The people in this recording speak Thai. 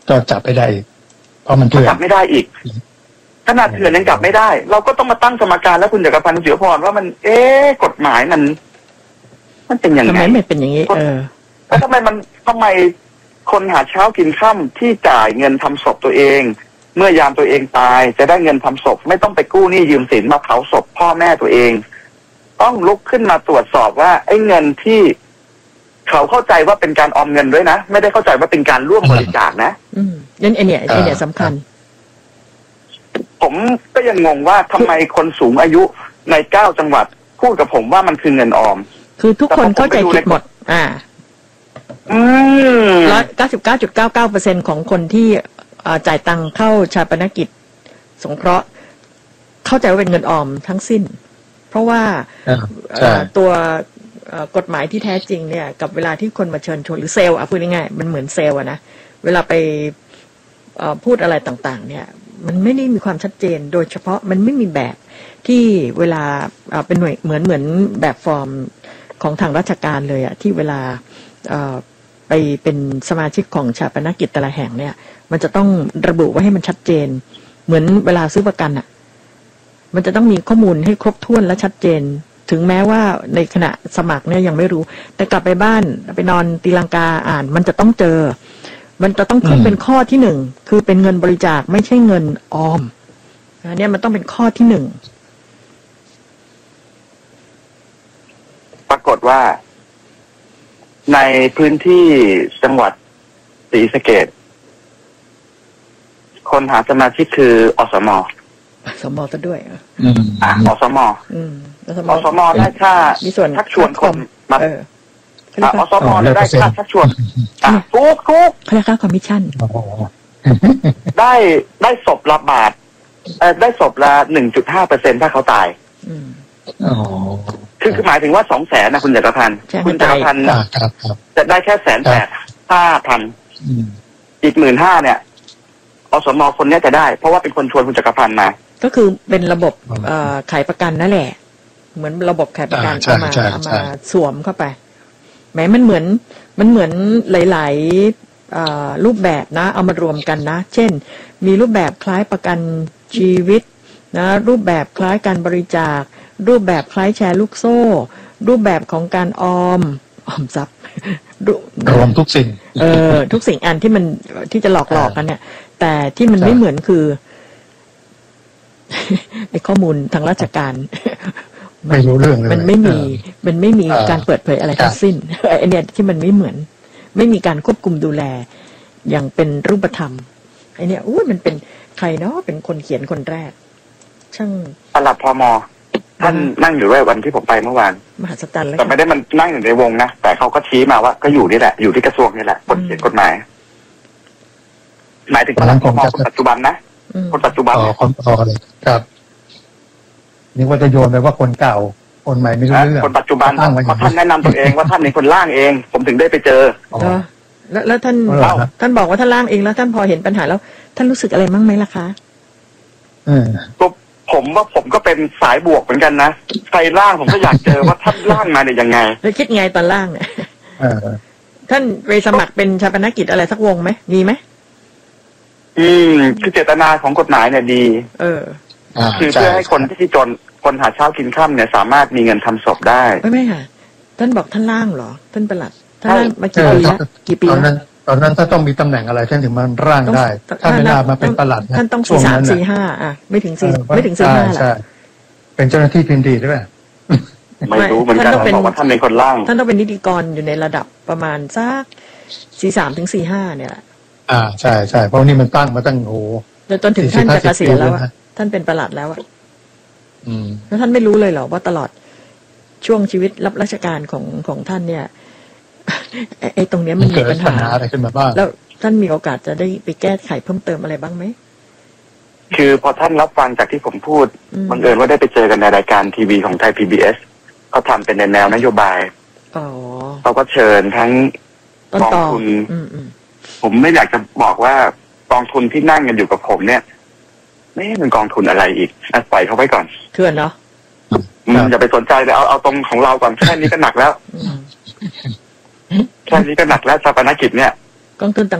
ก็จับไม่ได้เพราะมันเถื่อนจับไม่ได้อีกขนาดเถื่อนยังจับไม่ได้เราก็ต้องมาตั้งสมการแล้วคุณจักรพันธ์เสือพรว่ามันกฎหมายมันเป็นยังไงทำไมไม่เป็นอย่างนี้แล้วทำไมคนหาเช้ากินค่ำที่จ่ายเงินทำศพตัวเองเมื่อยามตัวเองตายจะได้เงินทำศพไม่ต้องไปกู้หนี้ยืมสินมาเผาศพพ่อแม่ตัวเองต้องลุกขึ้นมาตรวจสอบว่าไอ้เงินที่เขาเข้าใจว่าเป็นการออมเงินด้วยนะไม่ได้เข้าใจว่าเป็นการร่วมบริจาคนะนั่นไอเนี่ยสำคัญผมก็ยังงงว่าทำไมคนสูงอายุใน9 จังหวัดพูดกับผมว่ามันคือเงินออมคือทุกคนเข้าใจผิดหมด99.99% ของคนที่จ่ายตังค์เข้าชาปนกิจสงเคราะห์เข้าใจว่าเป็นเงินออมทั้งสิ้นเพราะว่าตัวกฎหมายที่แท้จริงเนี่ยกับเวลาที่คนมาเชิญชวนหรือเซลล์พูดง่ายๆมันเหมือนเซลล์นะเวลาไปพูดอะไรต่างๆเนี่ยมันไม่ได้มีความชัดเจนโดยเฉพาะมันไม่มีแบบที่เวลาเป็นหน่วยเหมือนแบบฟอร์มของทางราชการเลยที่เวลาไปเป็นสมาชิกของชาปนกิจแต่ละแห่งเนี่ยมันจะต้องระบุไว้ให้มันชัดเจนเหมือนเวลาซื้อประกันมันจะต้องมีข้อมูลให้ครบถ้วนและชัดเจนถึงแม้ว่าในขณะสมัครเนี่ยยังไม่รู้แต่กลับไปบ้านไปนอนตีลังกาอ่านมันจะต้องเจอมันจะต้องขึ้นเป็นข้อที่1คือเป็นเงินบริจาคไม่ใช่เงินออมเนี่ยมันต้องเป็นข้อที่ 1ปรากฏว่าในพื้นที่จังหวัดศรีสะเกษคนหาสมาชิกคืออสมซะด้วยอสมได้ค่าชักชวนคนมาอสมได้ค่าชักชวนทุกเขาเรียกค่าคอมมิชชั่นได้ศพละบาทได้ศพละ 1.5% ถ้าเขาตายคือหมายถึงว่า 200,000 นะคุณจักรพันธ์คุณจักรพันธ์จะได้แค่185,000อีก 15,000 เนี่ยอสมคนนี้จะได้เพราะว่าเป็นคนชวนคุณจักรพันธ์มาก็คือเป็นระบบขายประกันนั่นแหละเหมือนระบบขายประกันเอามาสวมเข้าไปแม้มันเหมือนหลายๆรูปแบบนะเอามารวมกันนะเช่นมีรูปแบบคล้ายประกันชีวิตนะรูปแบบคล้ายการบริจาครูปแบบคล้ายแชร์ลูกโซ่รูปแบบของการออมทรัพย์รวมทุกสิ่งทุกสิ่งอันที่มันที่จะหลอกกันเนี่ยแต่ที่มันไม่เหมือนคือในข้อมูลทางราชการไม่รู้เรื่องเลยมันไม่มีการเปิดเผยอะไรทั้งสิ้นไอเนี่ยที่มันไม่เหมือนไม่มีการควบคุมดูแลอย่างเป็นรูปธรรมไอเนี่ยมันเป็นใครเนาะเป็นคนเขียนคนแรกช่างปลัดพม.ท่านนั่งอยู่ด้วยวันที่ผมไปเมื่อวานมหัศจรรย์เลยแต่ไม่ได้มันนั่งอยู่ในวงนะแต่เขาก็ชี้มาว่าก็อยู่นี่แหละอยู่ที่กระทรวงนี่แหละคนเขียนกฎหมายหมายถึงปลัดพม.คนปัจจุบันนะคนปัจจุบันคนเลยครับนึกว่าจะโยนไปว่าคนเก่าคนใหม่ไม่รู้เรื่องคนปัจจุบันเพราะท่านแนะนำตัวเองว่าท่านเป็นคนร่างเองผมถึงได้ไปเจอแล้วท่านบอกว่าท่านร่างเองแล้วท่านพอเห็นปัญหาแล้วท่านรู้สึกอะไรมั่งไหมล่ะคะผมก็เป็นสายบวกเหมือนกันนะใครร่างผมก็อยากเจอว่าท่านร่างมาเนี่ยยังไงแล้วคิดไงตอนร่างเนี่ยท่านไปสมัครเป็นชาปนกิจอะไรสักวงไหมมีไหมคือเจตนาของกฎหมายเนี่ยดีคือเพื่อให้คนที่จนคนหาเช้ากินค่ำเนี่ยสามารถมีเงินทำศพได้ไม่ค่ะท่านบอกท่านร่างเหรอท่านประหลัดท่านร่างมากี่ปีแล้วตอนนั้นถ้าต้องมีตำแหน่งอะไรท่านถึงมันร่างได้ถ้าไม่น่ามาเป็นประหลัดท่านต้อง4-3-4-5ไม่ถึง4-5 ใช่เป็นเจ้าหน้าที่พิมพ์ดีด้วยไม่รู้เหมือนกันบอกว่าท่านเป็นคนร่างท่านต้องเป็นนิติกรอยู่ในระดับประมาณสัก4-3-4-5เนี่ยแหละใช่เพราะนี่มันตั้งมาตั้งจนถึงท่านจะเกษียณแล้วท่านเป็นประหลัดแล้วแล้วท่านไม่รู้เลยเหรอว่าตลอดช่วงชีวิตรับราชการของท่านเนี่ยไอ้ตรงนี้มันมีปัญหาอะไรขึ้นมาบ้างแล้วท่านมีโอกาสจะได้ไปแก้ไขเพิ่มเติมอะไรบ้างไหมคือพอท่านรับฟังจากที่ผมพูดบังเอิญว่าได้ไปเจอกันในรายการทีวีของไทย PBS เขาทำเป็นในแนวนโยบายเขาก็เชิญทั้งกองทุนผมไม่อยากจะบอกว่ากองทุนที่นั่งกันอยู่กับผมเนี่ยไม่เป็นกองทุนอะไรอีกปล่อยเขาไว้ก่อนเถื่อนเนาะอย่าไปสนใจเลยเอาตรงของเราก่อนแค่นี้ก็หนักแล้วแค่นี้ก็หนักแล้วชาปนกิจเนี่ยกองทุน